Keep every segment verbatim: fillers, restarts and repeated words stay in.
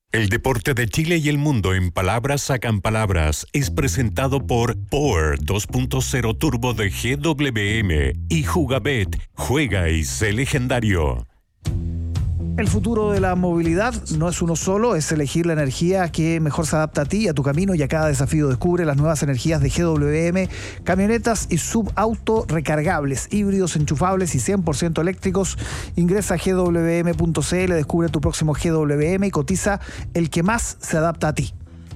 El deporte de Chile y el mundo en palabras sacan palabras es presentado por Power dos punto cero Turbo de G W M y Jugabet. Juega y sé legendario. El futuro de la movilidad no es uno solo, es elegir la energía que mejor se adapta a ti, a tu camino y a cada desafío. Descubre las nuevas energías de G W M, camionetas y subauto recargables, híbridos enchufables y cien por ciento eléctricos. Ingresa a G W M punto C L, descubre tu próximo G W M y cotiza el que más se adapta a ti.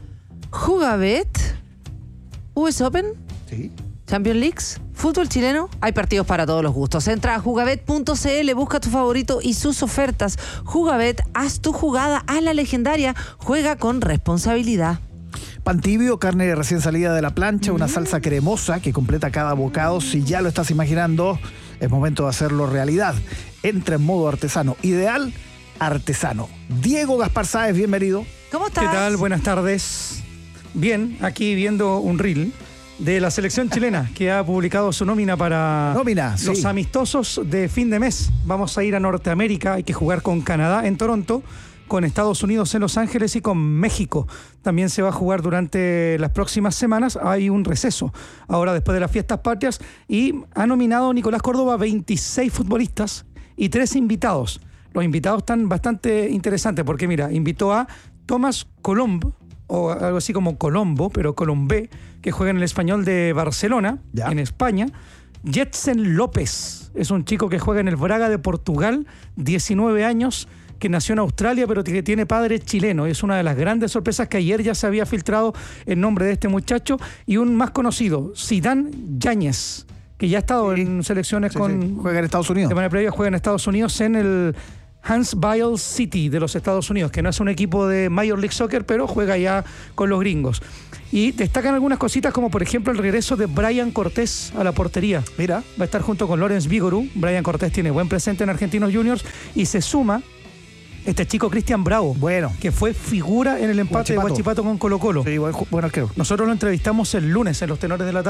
Jugabet, U S Open, Sí. Champions Leagues, fútbol chileno, hay partidos para todos los gustos. Entra a jugabet punto c l, busca tu favorito y sus ofertas. Jugabet, haz tu jugada a la legendaria, juega con responsabilidad. Pan tibio, carne recién salida de la plancha, una salsa cremosa que completa cada bocado. Si ya lo estás imaginando, es momento de hacerlo realidad. Entra en modo artesano, ideal, artesano. Diego Gaspar Sáez, bienvenido. ¿Cómo estás? ¿Qué tal? Buenas tardes. Bien, aquí viendo un reel de la selección chilena que ha publicado su nómina para Nómina, los sí. amistosos de fin de mes. Vamos a ir a Norteamérica, hay que jugar con Canadá en Toronto, con Estados Unidos en Los Ángeles y con México. También se va a jugar durante las próximas semanas. Hay un receso ahora después de las fiestas patrias y ha nominado Nicolás Córdoba veintiséis futbolistas y tres invitados. Los invitados están bastante interesantes porque mira, invitó a Tomás Colombo, o algo así como Colombo, pero Colombé, que juega en el Español de Barcelona, Ya. en España. Jetsen López es un chico que juega en el Braga de Portugal, diecinueve años, que nació en Australia, pero que tiene padre chileno. Es una de las grandes sorpresas que ayer ya se había filtrado el nombre de este muchacho. Y un más conocido, Zidane Yáñez, que ya ha estado Sí. en selecciones Sí, con... sí. Juega en Estados Unidos. De manera previa juega en Estados Unidos en el Huntsville City de los Estados Unidos, que no es un equipo de Major League Soccer, pero juega ya con los gringos. Y destacan algunas cositas como por ejemplo el regreso de Brian Cortés a la portería. Mira. Va a estar junto con Lorenz Vigorú. Brian Cortés tiene buen presente en Argentinos Juniors y se suma este chico Cristian Bravo, Bueno. que fue figura en el empate Huachipato. de Huachipato con Colo Colo. Sí, buen, ju- buen arquero. Nosotros lo entrevistamos el lunes en Los Tenores de la Tarde.